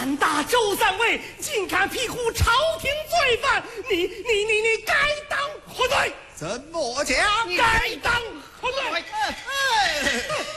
敢打周三位，竟敢庇护朝廷罪犯，你该当何罪？ 怎么讲？ 该当何罪？